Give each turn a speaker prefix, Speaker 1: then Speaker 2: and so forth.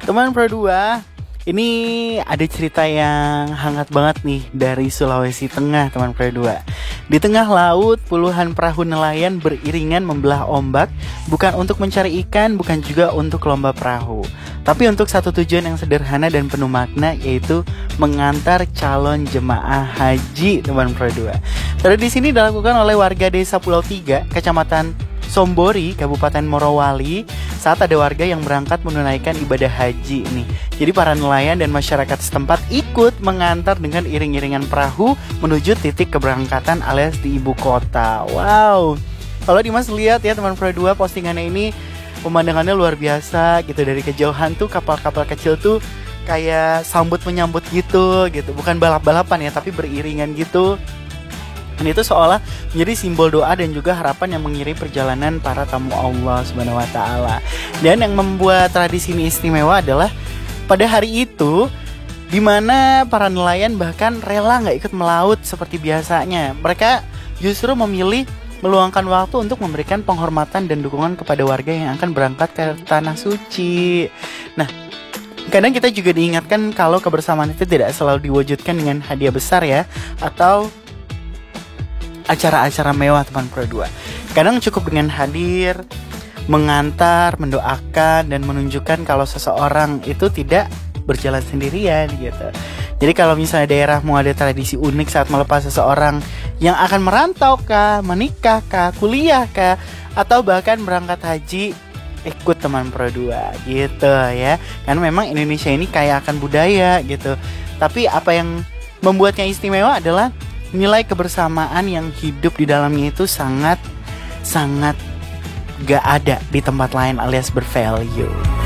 Speaker 1: Teman Pro 2, ini ada cerita yang hangat banget nih dari Sulawesi Tengah, teman Pro 2. Di tengah laut, puluhan perahu nelayan beriringan membelah ombak, bukan untuk mencari ikan, bukan juga untuk lomba perahu, tapi untuk satu tujuan yang sederhana dan penuh makna, yaitu mengantar calon jemaah haji, teman Pro 2. Tradisi ini dilakukan oleh warga desa Pulau Tiga, Kecamatan Sombori, Kabupaten Morowali, saat ada warga yang berangkat menunaikan ibadah haji nih. Jadi para nelayan dan masyarakat setempat ikut mengantar dengan iring-iringan perahu menuju titik keberangkatan alias di ibu kota. Wow. Kalau Dimas lihat ya teman Pro 2, postingannya ini pemandangannya luar biasa gitu. Dari kejauhan tuh kapal-kapal kecil tuh kayak sambut menyambut gitu. Bukan balap-balapan ya, tapi beriringan gitu. Dan itu seolah menjadi simbol doa dan juga harapan yang mengiringi perjalanan para tamu Allah Subhanahu wa taala. Dan yang membuat tradisi ini istimewa adalah pada hari itu, di mana para nelayan bahkan rela gak ikut melaut seperti biasanya. Mereka justru memilih meluangkan waktu untuk memberikan penghormatan dan dukungan kepada warga yang akan berangkat ke tanah suci. Nah, kadang kita juga diingatkan kalau kebersamaan itu tidak selalu diwujudkan dengan hadiah besar ya, atau acara-acara mewah, teman Pro 2. Kadang cukup dengan hadir, mengantar, mendoakan, dan menunjukkan kalau seseorang itu tidak berjalan sendirian gitu. Jadi kalau misalnya daerahmu ada tradisi unik saat melepas seseorang yang akan merantau kah, menikah kah, kuliah kah, atau bahkan berangkat haji, ikut teman Pro 2 gitu ya. Karena memang Indonesia ini kaya akan budaya gitu. Tapi apa yang membuatnya istimewa adalah nilai kebersamaan yang hidup di dalamnya itu sangat gak ada di tempat lain alias bervalue.